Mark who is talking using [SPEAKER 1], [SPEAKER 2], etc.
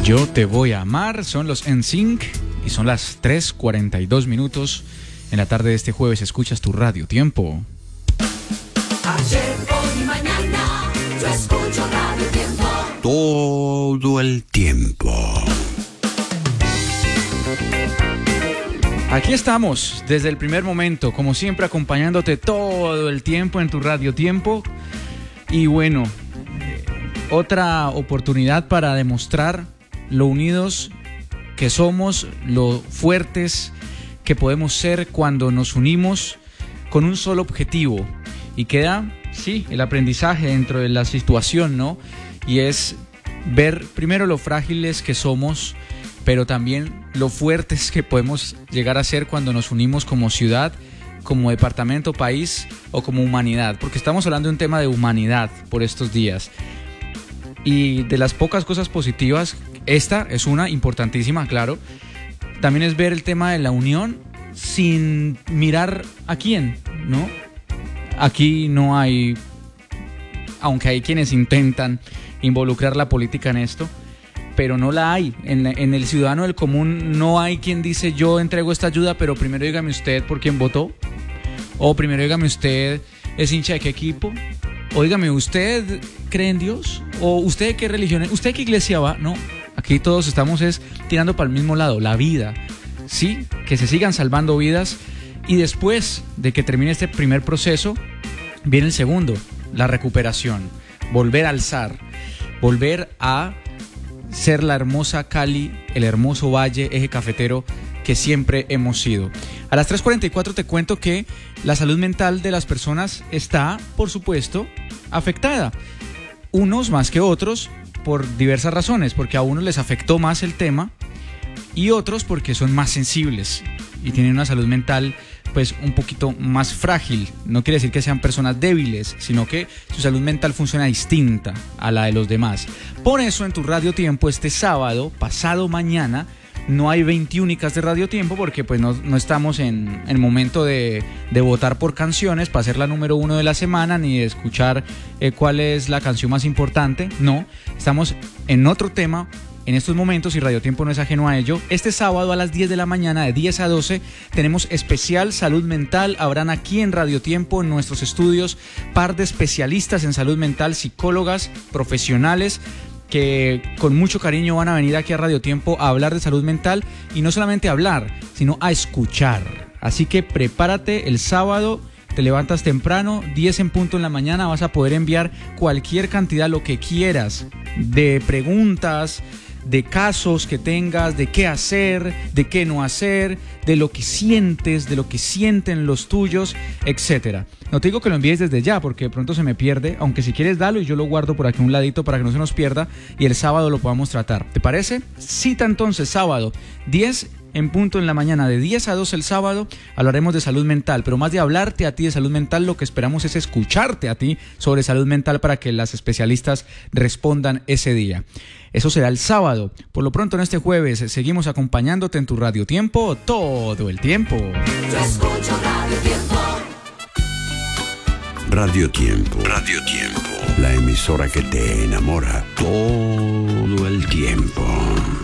[SPEAKER 1] Yo te voy a amar, son los NSYNC y son las 3:42 en la tarde de este jueves. Escuchas tu Radio Tiempo.
[SPEAKER 2] Ayer, hoy y mañana, yo escucho Radio Tiempo.
[SPEAKER 3] Todo el tiempo.
[SPEAKER 1] Aquí estamos, desde el primer momento, como siempre, acompañándote todo el tiempo en tu Radio Tiempo. Y bueno, otra oportunidad para demostrar lo unidos que somos, lo fuertes que podemos ser cuando nos unimos con un solo objetivo. Y queda, sí, el aprendizaje dentro de la situación, ¿no? Y es ver primero lo frágiles que somos, pero también lo fuertes que podemos llegar a ser cuando nos unimos como ciudad, como departamento, país o como humanidad. Porque estamos hablando de un tema de humanidad por estos días. Y de las pocas cosas positivas, esta es una importantísima, claro. También es ver el tema de la unión sin mirar a quién, ¿no? Aquí no hay, aunque hay quienes intentan involucrar la política en esto, pero no la hay. En el ciudadano del común no hay quien dice yo entrego esta ayuda, pero primero dígame usted por quién votó. O primero dígame usted es hincha de qué equipo. O dígame usted cree en Dios. O usted de qué religión es. ¿Usted de qué iglesia va? No, aquí todos estamos tirando para el mismo lado, la vida. Sí, que se sigan salvando vidas. Y después de que termine este primer proceso, viene el segundo, la recuperación. Volver a alzar, volver a ser la hermosa Cali, el hermoso valle, eje cafetero que siempre hemos sido. A las 3:44 te cuento que la salud mental de las personas está, por supuesto, afectada. Unos más que otros por diversas razones, porque a unos les afectó más el tema y otros porque son más sensibles y tienen una salud mental pues un poquito más frágil. No quiere decir que sean personas débiles, sino que su salud mental funciona distinta a la de los demás. Por eso en tu Radio Tiempo este sábado, pasado mañana, no hay 20 únicas de Radio Tiempo porque pues no estamos en el momento de votar por canciones para ser la número 1 de la semana, ni de escuchar cuál es la canción más importante. No, estamos en otro tema en estos momentos y Radio Tiempo no es ajeno a ello. Este sábado a las 10 de la mañana, de 10 a 12, tenemos especial salud mental. Habrán aquí en Radio Tiempo, en nuestros estudios, par de especialistas en salud mental, psicólogas, profesionales, que con mucho cariño van a venir aquí a Radio Tiempo a hablar de salud mental y no solamente a hablar, sino a escuchar. Así que prepárate el sábado, te levantas temprano, 10 en punto en la mañana, vas a poder enviar cualquier cantidad, lo que quieras, de preguntas, de casos que tengas, de qué hacer, de qué no hacer, de lo que sientes, de lo que sienten los tuyos, etcétera. No te digo que lo envíes desde ya porque de pronto se me pierde, aunque si quieres dalo y yo lo guardo por aquí a un ladito para que no se nos pierda y el sábado lo podamos tratar. ¿Te parece? Cita entonces sábado 10 en punto en la mañana, de 10 a 12 el sábado, hablaremos de salud mental, pero más de hablarte a ti de salud mental, lo que esperamos es escucharte a ti sobre salud mental para que las especialistas respondan ese día. Eso será el sábado. Por lo pronto en este jueves seguimos acompañándote en tu Radio Tiempo todo el tiempo.
[SPEAKER 2] Yo escucho Radio Tiempo.
[SPEAKER 3] Radio Tiempo. Radio Tiempo. La emisora que te enamora todo el tiempo.